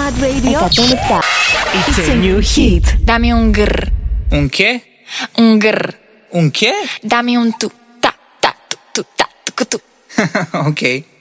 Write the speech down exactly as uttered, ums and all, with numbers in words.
Ecat Radio. Ecatone. It's a new hit. Dame un grr, Un che? un grr. Un che? Dame un tu, ta, ta, tu, tu, ta, tu, tu. Ok.